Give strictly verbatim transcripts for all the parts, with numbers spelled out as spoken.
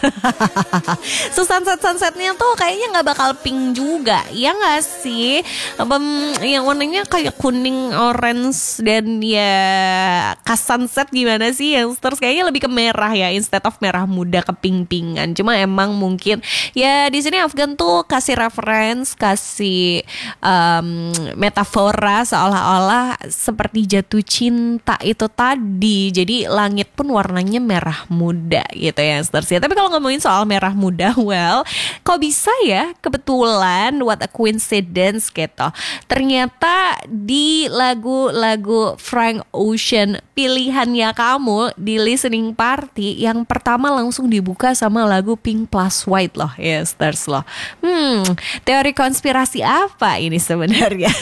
So sunset-sunsetnya tuh kayaknya gak bakal pink juga. Ya gak sih? Um, yang warnanya kayak kuning, orange, dan ya khas sunset gimana sih? Yang terus kayaknya lebih ke merah ya, instead of merah muda ke pink-pinkan. Cuma emang mungkin ya di sini Afgan tuh kasih reference, kasih um, metafora seolah-olah seperti jatuh cinta itu tadi. Jadi langit pun warnanya merah muda gitu ya, Stars ya. Tapi kalau ngomongin soal merah muda, well, kok bisa ya kebetulan, what a coincidence gitu. Ternyata di lagu-lagu Frank Ocean pilihannya kamu di listening party yang pertama langsung dibuka sama lagu Pink Plus White loh ya, Stars loh. Hmm, teori konspirasi apa ini sebenarnya?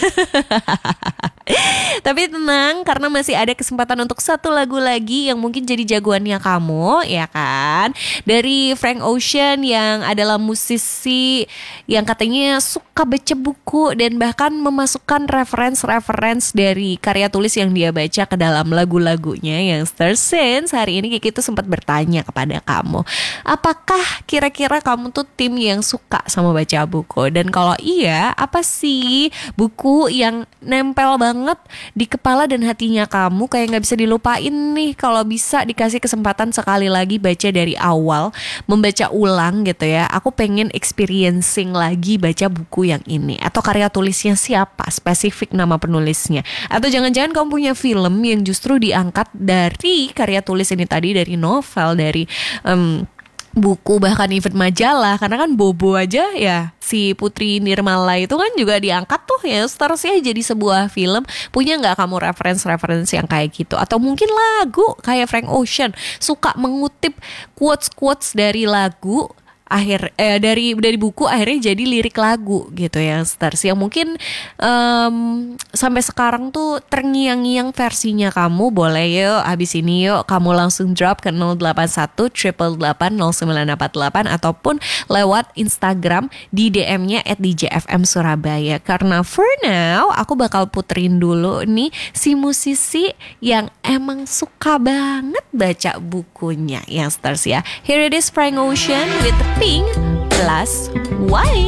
Tapi tenang, karena masih ada kesempatan untuk satu lagu lagi yang mungkin jadi jagoannya kamu, ya kan? Dari Frank Ocean yang adalah musisi yang katanya suka baca buku dan bahkan memasukkan reference-reference dari karya tulis yang dia baca ke dalam lagu-lagunya. Yang Since hari ini Kiki tuh sempat bertanya kepada kamu, apakah kira-kira kamu tuh tim yang suka sama baca buku? Dan kalau iya, apa sih buku yang nempel banget di kepala dan hatinya kamu, kayak gak bisa dilupain nih kalau bisa dikasih kesempatan sekali lagi baca dari awal, membaca ulang gitu ya. Aku pengen experiencing lagi baca buku yang ini. Atau karya tulisnya siapa, spesifik nama penulisnya. Atau jangan-jangan kamu punya film yang justru diangkat dari karya tulis ini tadi, dari novel, dari um, buku, bahkan event majalah. Karena kan Bobo aja ya, si Putri Nirmala itu kan juga diangkat tuh ya, seterusnya jadi sebuah film. Punya gak kamu reference-reference yang kayak gitu? Atau mungkin lagu kayak Frank Ocean, suka mengutip quotes-quotes dari lagu akhir eh, dari dari buku akhirnya jadi lirik lagu gitu ya, Stars, yang mungkin um, sampai sekarang tuh terngiang-ngiang versinya kamu. Boleh yuk habis ini yuk kamu langsung drop ke nol delapan satu delapan delapan delapan nol sembilan empat delapan ataupun lewat Instagram di D M-nya at D J F M Surabaya. Karena for now aku bakal puterin dulu nih si musisi yang emang suka banget baca bukunya ya, Stars ya. Here it is, Frank Ocean with Pink Plus White.